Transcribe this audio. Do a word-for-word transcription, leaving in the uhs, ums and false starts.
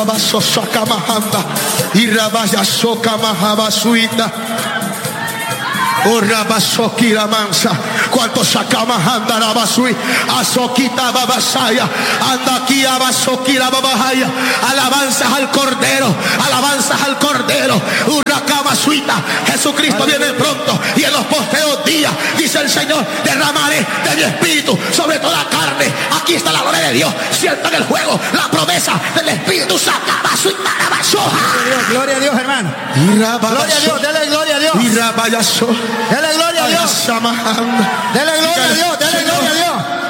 Y rabaya soca mahabasuita. Oh rabasoki la mansa. Cuanto sacamos anda rabasui. Azoquita babasaya. Anda aquí abasoki la babahaya. Alabanzas al Cordero. Alabanzas al Cordero. Urracabasuita. Jesucristo viene pronto. Y en los posteros días, dice el Señor, derramaré de mi espíritu sobre toda carne. Aquí está la gloria de Dios. Siento en el juego la promesa del Espíritu. Sacabasuita rabasoja. Gloria a Dios, hermano. Gloria a Dios. Dele gloria a Dios. Y rabayaso. Dele gloria a Dios. Dele gloria a Dios. Dele gloria a Dios.